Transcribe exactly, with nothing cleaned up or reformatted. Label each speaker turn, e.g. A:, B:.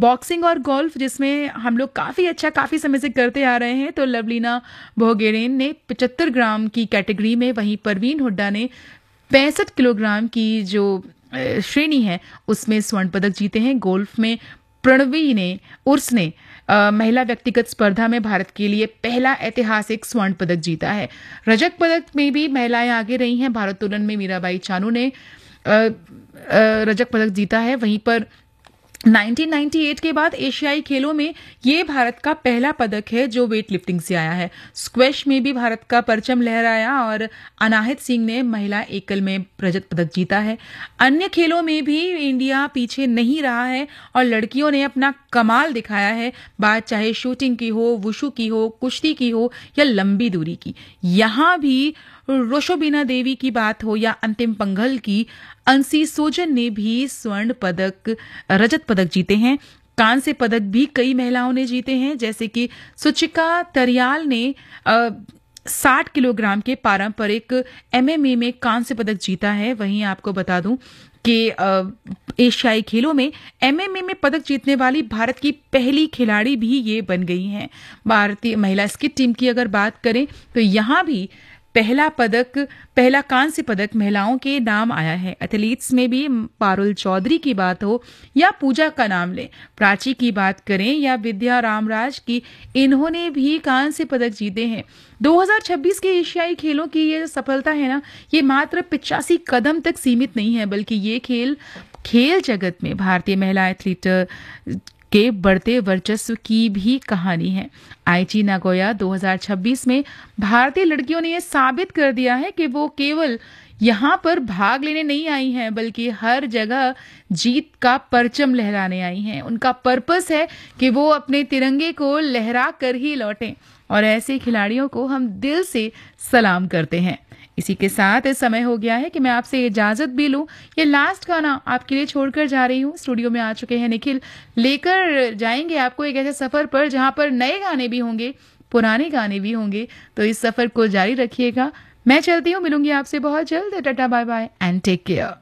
A: Boxing और golf जिसमें हम लोग काफ़ी अच्छा काफ़ी समय से करते आ रहे हैं, तो लवलीना बोर्गोहेन ने पचहत्तर ग्राम की कैटेगरी में, वहीं परवीन हुड्डा ने पैंसठ किलोग्राम की जो अ, श्रेणी है उसमें स्वर्ण पदक जीते हैं। गोल्फ में प्रणवी ने उर्स ने अ, महिला व्यक्तिगत स्पर्धा में भारत के लिए पहला ऐतिहासिक स्वर्ण पदक जीता है। रजत पदक में भी महिलाएं आगे रही हैं। भारोत्तोलन में मीराबाई चानू ने अ, अ, रजत पदक जीता है। वहीं पर उन्नीस सौ अट्ठानवे के बाद एशियाई खेलों में ये भारत का पहला पदक है जो वेट लिफ्टिंग से आया है। स्क्वैश में भी भारत का परचम लहराया और अनाहित सिंह ने महिला एकल में रजत पदक जीता है। अन्य खेलों में भी इंडिया पीछे नहीं रहा है और लड़कियों ने अपना कमाल दिखाया है, बात चाहे शूटिंग की हो, वुशु की हो, कुश्ती की हो या लंबी दूरी की। यहाँ भी रोशोबिना देवी की बात हो या अंतिम पंघल की, अंशी सोजन ने भी स्वर्ण पदक रजत पदक जीते हैं। कांस्य पदक भी कई महिलाओं ने जीते हैं, जैसे कि सुचिका तरियाल ने आ, साठ किलोग्राम के पारंपरिक एमएमए में कांस्य पदक जीता है। वहीं आपको बता दूं कि एशियाई खेलों में एमएमए में पदक जीतने वाली भारत की पहली खिलाड़ी भी ये बन गई हैं। भारतीय महिला स्कीट टीम की अगर बात करें तो यहाँ भी पहला पदक पहला कांस्य पदक महिलाओं के नाम आया है। एथलीट्स में भी पारुल चौधरी की बात हो या पूजा का नाम लें, प्राची की बात करें या विद्या रामराज की, इन्होंने भी कांस्य पदक जीते हैं। दो हज़ार छब्बीस के एशियाई खेलों की ये सफलता है ना, ये मात्र पिचासी कदम तक सीमित नहीं है, बल्कि ये खेल खेल जगत में भारतीय महिला एथलीट के बढ़ते वर्चस्व की भी कहानी है। आईची नागोया दो हज़ार छब्बीस में भारतीय लड़कियों ने यह साबित कर दिया है कि वो केवल यहाँ पर भाग लेने नहीं आई हैं, बल्कि हर जगह जीत का परचम लहराने आई हैं। उनका पर्पस है कि वो अपने तिरंगे को लहरा कर ही लौटें और ऐसे खिलाड़ियों को हम दिल से सलाम करते हैं। इसी के साथ समय हो गया है कि मैं आपसे इजाजत भी लूं। ये लास्ट गाना आपके लिए छोड़कर जा रही हूं। स्टूडियो में आ चुके हैं निखिल, लेकर जाएंगे आपको एक ऐसे सफर पर जहां पर नए गाने भी होंगे, पुराने गाने भी होंगे। तो इस सफर को जारी रखिएगा। मैं चलती हूँ, मिलूंगी आपसे बहुत जल्द। Tata bye bye and take care.